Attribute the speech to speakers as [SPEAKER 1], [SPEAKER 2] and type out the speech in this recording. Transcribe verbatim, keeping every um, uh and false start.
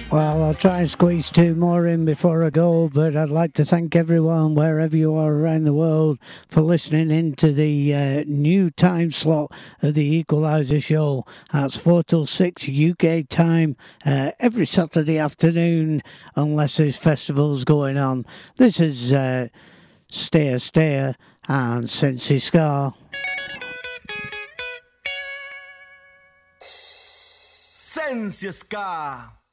[SPEAKER 1] Well, I'll try and squeeze two more in before I go, but I'd like to thank everyone, wherever you are around the world, for listening in to the uh, new time slot of the Equaliser show. That's four till six U K time, uh, every Saturday afternoon, unless there's festivals going on. This is uh, Stayer Stayer and Sensi Scar.
[SPEAKER 2] Sensi Scar.